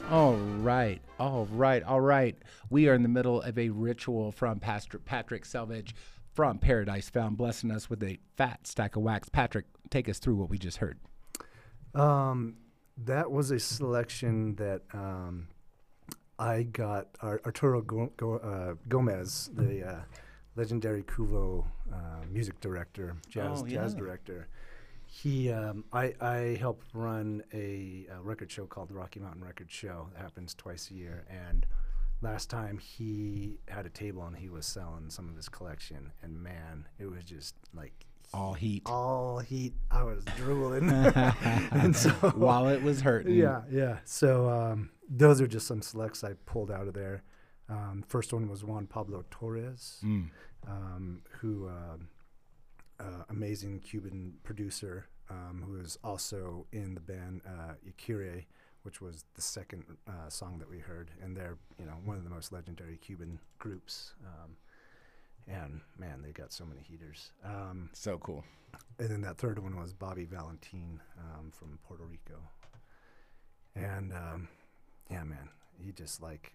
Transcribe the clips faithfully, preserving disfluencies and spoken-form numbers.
All right, all right, all right. We are in the middle of a ritual from Pastor Patrick Selvage from Paradise Found, blessing us with a fat stack of wax. Patrick, take us through what we just heard. Um, that was a selection that um, I got Ar- Arturo Go- Go- uh, Gomez, the uh, legendary Kuvo uh, music director, jazz Oh, jazz yeah. director. He, um, I, I help run a, a record show called the Rocky Mountain Record Show that happens twice a year. And last time he had a table and he was selling some of his collection, and man, it was just like All heat. all heat. I was drooling, and so While it was hurting. yeah, yeah. So um, those are just some selects I pulled out of there. Um, first one was Juan Pablo Torres, Mm. um, who um uh, amazing Cuban producer um, who is also in the band uh, Ikire, which was the second uh, song that we heard, and they're you know one of the most legendary Cuban groups. Um, and man, they got so many heaters. Um, So cool. and then that third one was Bobby Valentin um, from Puerto Rico. And um, yeah, man, he just like,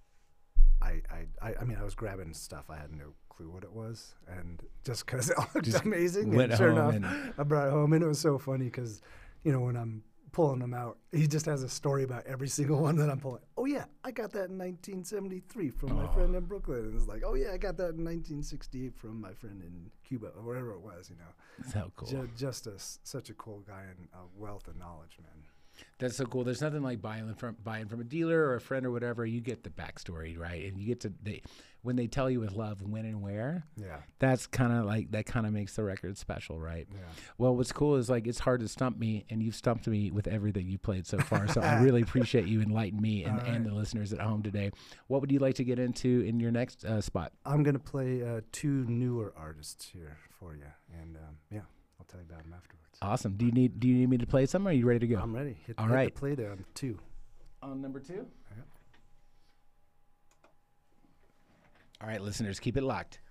I, I, I, I mean, I was grabbing stuff. I had no clue what it was. And just because it looked Just amazing, went and sure home enough, and- I brought it home. And it was so funny because, you know, when I'm pulling them out, he just has a story about every single one that I'm pulling. Oh, yeah, I got that in nineteen seventy-three from my Oh. friend in Brooklyn. And it's like, oh, yeah, I got that in nineteen sixty-eight from my friend in Cuba, or wherever it was, you know. So cool. Ju- just a s such a cool guy and a wealth of knowledge, man. That's so cool. There's nothing like buying from buying from a dealer or a friend or whatever. You get the backstory, right? And you get to they when they tell you with love when and where. Yeah, That's kind of like that kind of makes the record special, right? yeah. Well, what's cool is like it's hard to stump me, and you've stumped me with everything you played so far. So I really appreciate you enlightening me and, All and right. the listeners at home today. What would you like to get into in your next uh, spot? I'm going to play uh, two newer artists here for you. And um, yeah, I'll tell you about them afterwards. Awesome. Do you need Do you need me to play some? Or are you ready to go? I'm ready. Hit, All hit right. the play there on two. On number two. Yeah. All right, listeners, keep it locked.